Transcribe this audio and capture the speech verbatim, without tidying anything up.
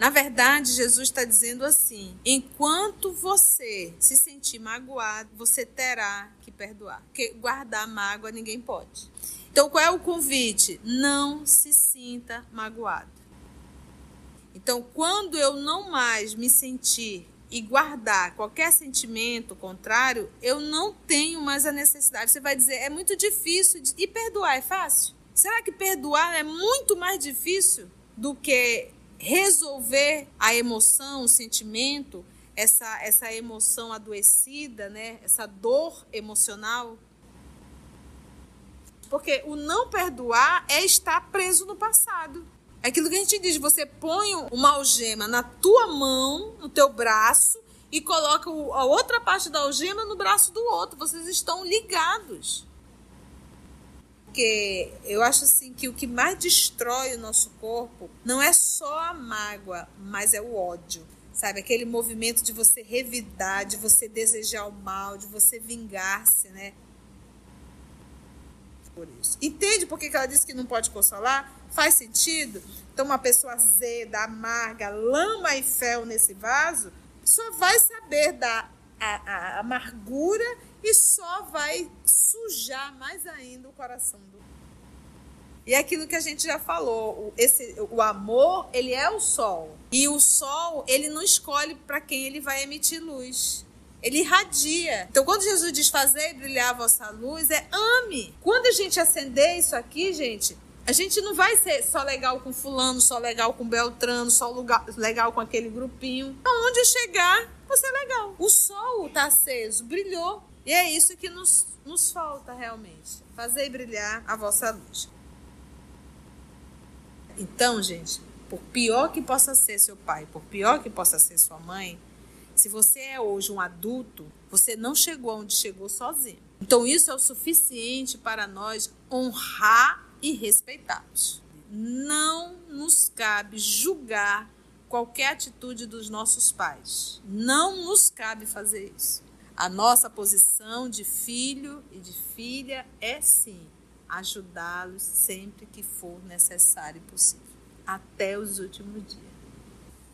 Na verdade, Jesus está dizendo assim: enquanto você se sentir magoado, você terá que perdoar. Porque guardar mágoa ninguém pode. Então, qual é o convite? Não se sinta magoado. Então, quando eu não mais me sentir e guardar qualquer sentimento contrário, eu não tenho mais a necessidade. Você vai dizer, é muito difícil. E perdoar é fácil? Será que perdoar é muito mais difícil do que resolver a emoção, o sentimento, essa, essa emoção adoecida, né? Essa dor emocional? Porque o não perdoar é estar preso no passado. É aquilo que a gente diz, você põe uma algema na tua mão, no teu braço, e coloca a outra parte da algema no braço do outro. Vocês estão ligados. Porque eu acho assim que o que mais destrói o nosso corpo não é só a mágoa, mas é o ódio. Sabe, aquele movimento de você revidar, de você desejar o mal, de você vingar-se, né? Por isso. Entende por que ela disse que não pode consolar? Faz sentido? Então, uma pessoa azeda, amarga, lama e fel nesse vaso, só vai saber da a, a amargura e só vai sujar mais ainda o coração do. E é aquilo que a gente já falou, esse, o amor, ele é o sol. E o sol, ele não escolhe para quem ele vai emitir luz. Ele irradia. Então, quando Jesus diz fazer brilhar a vossa luz, é ame. Quando a gente acender isso aqui, gente, a gente não vai ser só legal com fulano, só legal com Beltrano, só lugar, legal com aquele grupinho. Aonde chegar, você é legal. O sol está aceso, brilhou. E é isso que nos, nos falta realmente. Fazer brilhar a vossa luz. Então, gente, por pior que possa ser seu pai, por pior que possa ser sua mãe, se você é hoje um adulto, você não chegou onde chegou sozinho. Então, isso é o suficiente para nós honrar e respeitá-los. Não nos cabe julgar qualquer atitude dos nossos pais. Não nos cabe fazer isso. A nossa posição de filho e de filha é, sim, ajudá-los sempre que for necessário e possível. Até os últimos dias.